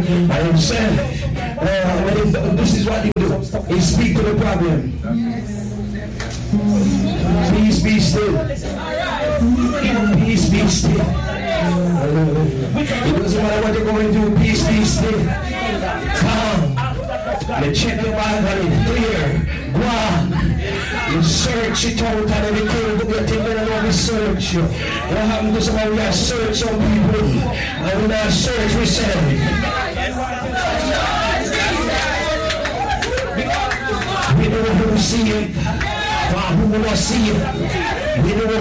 I said, this is what you do. He speak to the problem. Peace be still. Peace be still. It doesn't matter what you're going through. Peace be still. Calm. You check your Bible, clear. Go on. You search it out and everything to get in there and we search you. What happened to somebody? We have searched some people. And when I search, we say, we know who see it, who will not see it. We know